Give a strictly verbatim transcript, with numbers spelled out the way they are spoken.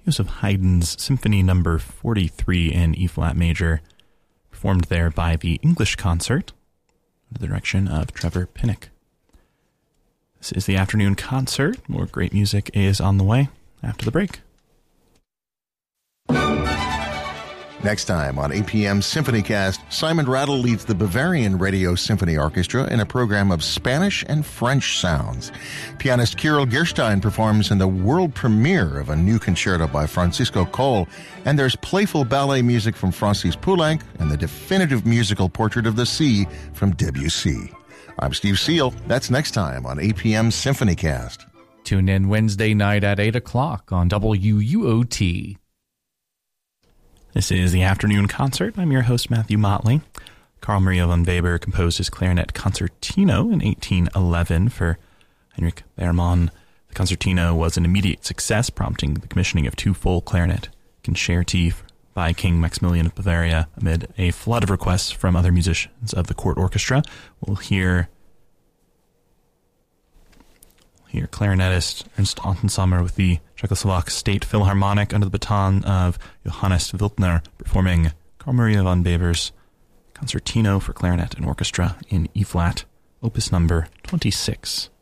Joseph Haydn's Symphony Number forty-three in E-flat major, performed there by the English Concert under the direction of Trevor Pinnock. This is the afternoon concert. More great music is on the way after the break. Next time on A P M SymphonyCast, Simon Rattle leads the Bavarian Radio Symphony Orchestra in a program of Spanish and French sounds. Pianist Kirill Gerstein performs in the world premiere of a new concerto by Francisco Coll, and there's playful ballet music from Francis Poulenc and the definitive musical portrait of the sea from Debussy. I'm Steve Seal. That's next time on A P M SymphonyCast. Tune in Wednesday night at eight o'clock on W U O T. This is the afternoon concert. I'm your host, Matthew Motley. Carl Maria von Weber composed his clarinet concertino in eighteen eleven for Heinrich Beermann. The concertino was an immediate success, prompting the commissioning of two full clarinet concerti by King Maximilian of Bavaria amid a flood of requests from other musicians of the court orchestra. We'll hear, we'll hear clarinetist Ernst Antensommer with the Czechoslovak State Philharmonic under the baton of Johannes Wildner performing Carl Maria von Weber's concertino for clarinet and orchestra in E-flat, opus number twenty-six.